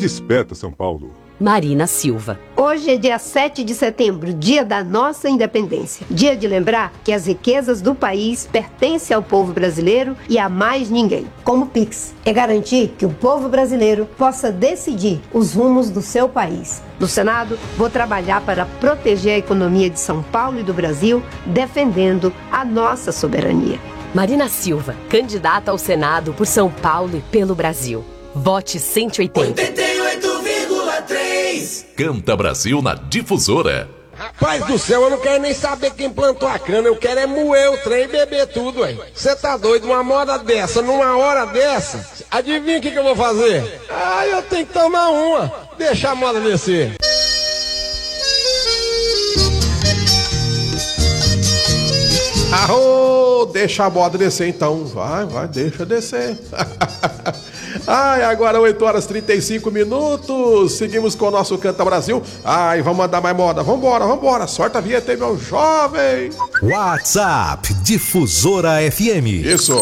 Desperta, São Paulo. Marina Silva. Hoje é dia 7 de setembro, dia da nossa independência. Dia de lembrar que as riquezas do país pertencem ao povo brasileiro e a mais ninguém. Como Pix, é garantir que o povo brasileiro possa decidir os rumos do seu país. No Senado, vou trabalhar para proteger a economia de São Paulo e do Brasil, defendendo a nossa soberania. Marina Silva, candidata ao Senado por São Paulo e pelo Brasil. Vote 180. 88,3. Canta Brasil na Difusora. Rapaz do céu, eu não quero nem saber quem plantou a cana, eu quero é moer o trem e beber tudo, ué. Você tá doido? Uma moda dessa, numa hora dessa? Adivinha o que eu vou fazer? Ah, eu tenho que tomar uma. Deixa a moda descer. Arô, deixa a moda descer então. Vai, deixa descer. Ai, agora 8 horas 35 minutos. Seguimos com o nosso Canta Brasil. Ai, vamos mandar mais moda. Vambora. Sorta a vinheta aí, meu jovem. WhatsApp Difusora FM. Isso.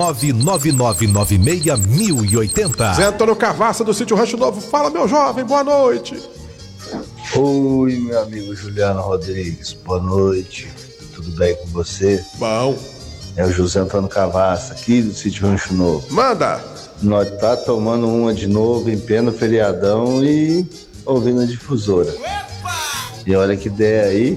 999961080. Zé Antônio Cavassa do Sítio Rancho Novo. Fala, meu jovem, boa noite. Oi, meu amigo Juliano Rodrigues. Boa noite. Tudo bem com você? Bom. É o José Antônio Cavassa, aqui do Sítio Rancho Novo. Manda. Nós tá tomando uma de novo em pleno feriadão e ouvindo a Difusora. E olha que ideia aí.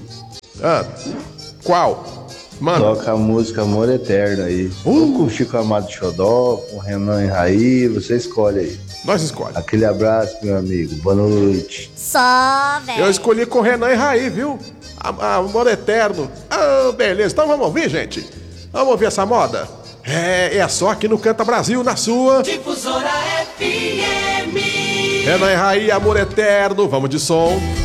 Qual? Mano. Toca a música Amor Eterno aí. Ou com Chico Amado Xodó, com Renan e Raí, você escolhe aí. Nós escolhe. Aquele abraço, meu amigo. Boa noite. Só, velho. Eu escolhi com Renan e Raí, viu? Amor Eterno. Beleza. Então vamos ouvir, gente. Vamos ouvir essa moda? É só aqui no Canta Brasil, na sua Difusora FM. Renan e Raí, Amor Eterno. Vamos de som.